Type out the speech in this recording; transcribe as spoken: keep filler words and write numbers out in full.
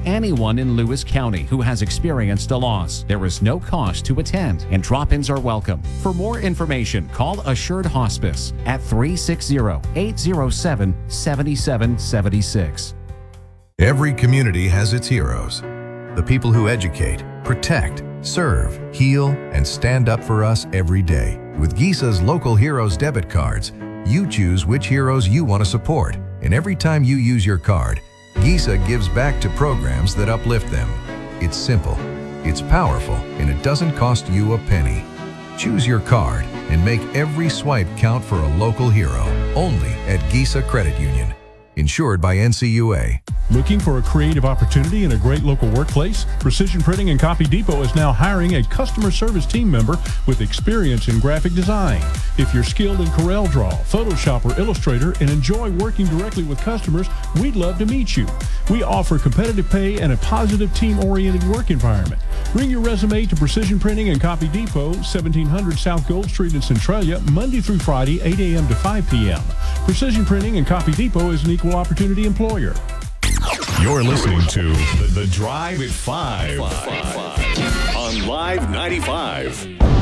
anyone in Lewis County who has experienced a loss. There is no cost to attend, and drop-ins are welcome. For more information, call Assured Hospice at three six zero, eight zero seven, seven seven seven six. Every community has its heroes. The people who educate, protect, serve, heal, and stand up for us every day. With Gisa's Local Heroes debit cards, you choose which heroes you want to support. And every time you use your card, Gisa gives back to programs that uplift them. It's simple, it's powerful, and it doesn't cost you a penny. Choose your card and make every swipe count for a local hero. Only at Gisa Credit Union. Insured by N C U A. Looking for a creative opportunity in a great local workplace? Precision Printing and Copy Depot is now hiring a customer service team member with experience in graphic design. If you're skilled in CorelDRAW, Photoshop, or Illustrator and enjoy working directly with customers, we'd love to meet you. We offer competitive pay and a positive team-oriented work environment. Bring your resume to Precision Printing and Copy Depot, seventeen hundred South Gold Street in Centralia, Monday through Friday, eight a m to five p m Precision Printing and Copy Depot is an equal opportunity employer. You're listening to The, the Drive at five, five, five on Live ninety-five.